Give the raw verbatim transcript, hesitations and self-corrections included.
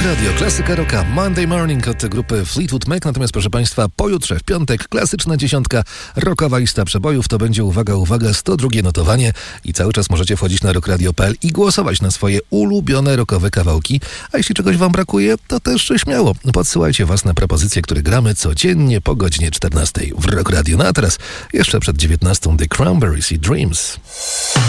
Radio, klasyka rocka, Monday Morning od grupy Fleetwood Mac. Natomiast proszę Państwa, pojutrze w piątek klasyczna dziesiątka, rockowa lista przebojów. To będzie, uwaga, uwaga, sto drugie notowanie i cały czas możecie wchodzić na rock radio kropka p l i głosować na swoje ulubione rockowe kawałki. A jeśli czegoś Wam brakuje, to też śmiało podsyłajcie własne propozycje, które gramy codziennie po godzinie czternastej w Rock Radio. No a teraz jeszcze przed dziewiętnastą The Cranberries i Dreams.